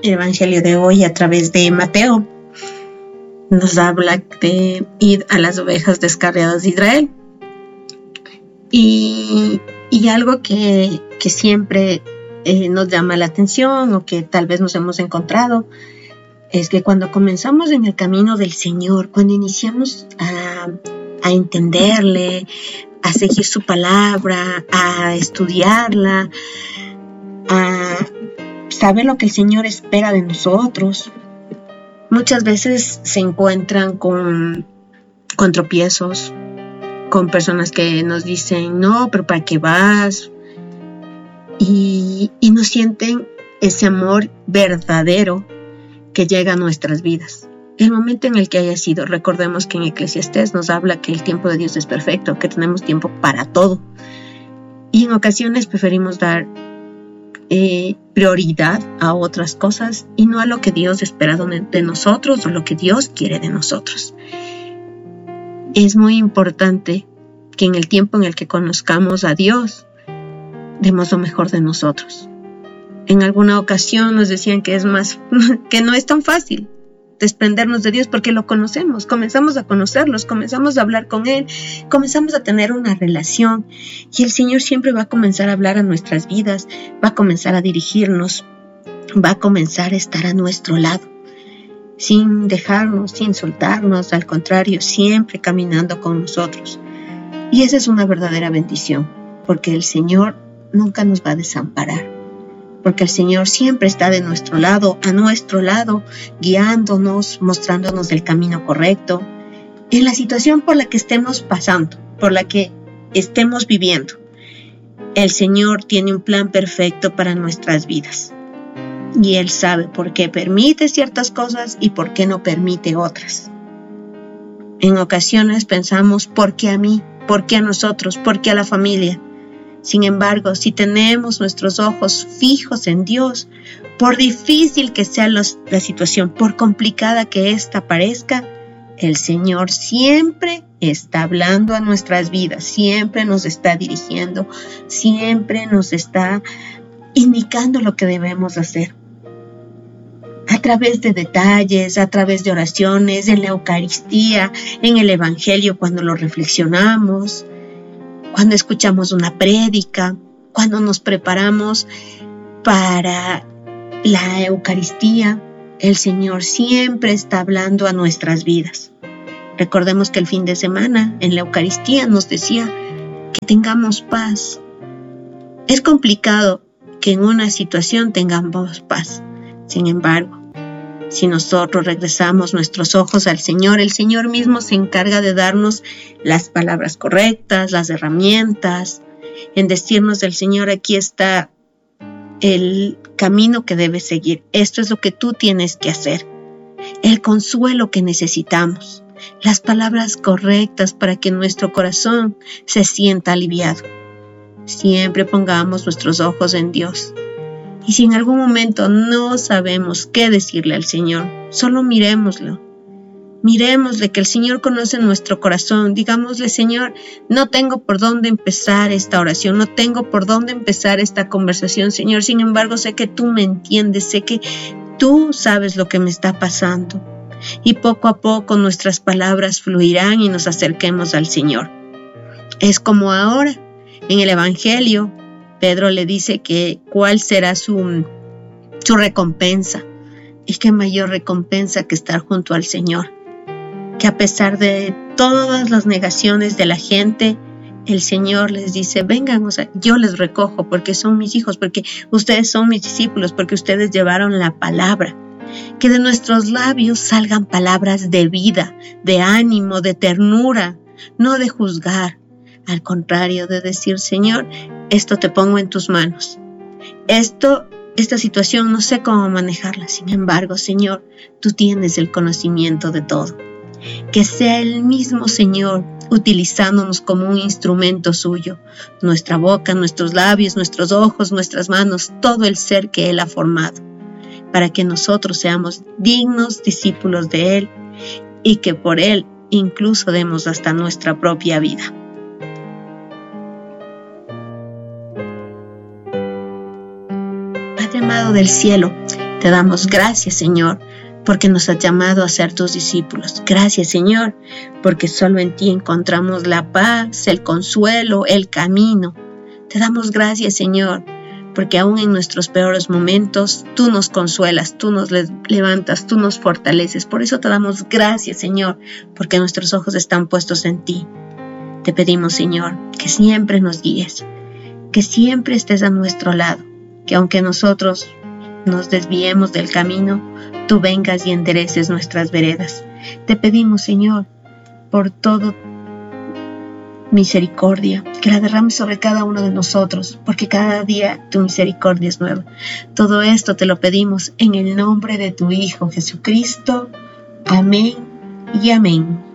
El Evangelio de hoy a través de Mateo nos habla de ir a las ovejas descarriadas de Israel. Y algo que siempre nos llama la atención o que tal vez nos hemos encontrado es que cuando comenzamos en el camino del Señor, cuando iniciamos a entenderle, a seguir su palabra, a estudiarla, a saber lo que el Señor espera de nosotros, muchas veces se encuentran con tropiezos, con personas que nos dicen, no, pero ¿para qué vas? Y no sienten ese amor verdadero que llega a nuestras vidas. El momento en el que haya sido, recordemos que en Eclesiastés nos habla que el tiempo de Dios es perfecto, que tenemos tiempo para todo. Y en ocasiones preferimos dar prioridad a otras cosas y no a lo que Dios espera de nosotros o lo que Dios quiere de nosotros. Es muy importante que en el tiempo en el que conozcamos a Dios, demos lo mejor de nosotros. En alguna ocasión nos decían que que no es tan fácil desprendernos de Dios porque lo conocemos, comenzamos a conocerlos, comenzamos a hablar con Él, comenzamos a tener una relación y el Señor siempre va a comenzar a hablar a nuestras vidas, va a comenzar a dirigirnos, va a comenzar a estar a nuestro lado, sin dejarnos, sin soltarnos, al contrario, siempre caminando con nosotros. Y esa es una verdadera bendición, porque el Señor nunca nos va a desamparar, porque el Señor siempre está de nuestro lado, a nuestro lado, guiándonos, mostrándonos el camino correcto, en la situación por la que estemos pasando, por la que estemos viviendo. El Señor tiene un plan perfecto para nuestras vidas. Y Él sabe por qué permite ciertas cosas y por qué no permite otras. En ocasiones pensamos, ¿por qué a mí? ¿Por qué a nosotros? ¿Por qué a la familia? Sin embargo, si tenemos nuestros ojos fijos en Dios, por difícil que sea la situación, por complicada que ésta parezca, el Señor siempre está hablando a nuestras vidas, siempre nos está dirigiendo, siempre nos está indicando lo que debemos hacer. A través de detalles, a través de oraciones, en la Eucaristía, en el Evangelio cuando lo reflexionamos, cuando escuchamos una prédica, cuando nos preparamos para la Eucaristía, el Señor siempre está hablando a nuestras vidas. Recordemos que el fin de semana en la Eucaristía nos decía que tengamos paz. Es complicado que en una situación tengamos paz. Sin embargo, si nosotros regresamos nuestros ojos al Señor, el Señor mismo se encarga de darnos las palabras correctas, las herramientas, en decirnos del Señor, aquí está el camino que debes seguir. Esto es lo que tú tienes que hacer. El consuelo que necesitamos, las palabras correctas para que nuestro corazón se sienta aliviado. Siempre pongamos nuestros ojos en Dios. Y si en algún momento no sabemos qué decirle al Señor, solo miremoslo. Miremosle que el Señor conoce nuestro corazón. Digámosle, Señor, no tengo por dónde empezar esta oración, no tengo por dónde empezar esta conversación, Señor. Sin embargo, sé que tú me entiendes, sé que tú sabes lo que me está pasando. Y poco a poco nuestras palabras fluirán y nos acerquemos al Señor. Es como ahora, en el Evangelio, Pedro le dice que cuál será su recompensa. Y qué mayor recompensa que estar junto al Señor. Que a pesar de todas las negaciones de la gente, el Señor les dice, vengan, yo les recojo porque son mis hijos, porque ustedes son mis discípulos, porque ustedes llevaron la palabra. Que de nuestros labios salgan palabras de vida, de ánimo, de ternura, no de juzgar. Al contrario, de decir, Señor, esto te pongo en tus manos. Esta situación no sé cómo manejarla. Sin embargo, Señor, tú tienes el conocimiento de todo. Que sea el mismo Señor utilizándonos como un instrumento suyo. Nuestra boca, nuestros labios, nuestros ojos, nuestras manos, todo el ser que Él ha formado. Para que nosotros seamos dignos discípulos de Él y que por Él incluso demos hasta nuestra propia vida. Padre amado del cielo, Te damos gracias, Señor, porque nos has llamado a ser tus discípulos. Gracias, Señor, porque solo en ti encontramos la paz, el consuelo, el camino. Te damos gracias, Señor, porque aún en nuestros peores momentos, tú nos consuelas, tú nos levantas, tú nos fortaleces. Por eso te damos gracias, Señor, porque nuestros ojos están puestos en ti. Te pedimos, Señor, que siempre nos guíes, que siempre estés a nuestro lado, que aunque nosotros nos desviemos del camino, tú vengas y endereces nuestras veredas. Te pedimos, Señor, por todo misericordia, que la derrames sobre cada uno de nosotros, porque cada día tu misericordia es nueva. Todo esto te lo pedimos en el nombre de tu Hijo Jesucristo. Amén y amén.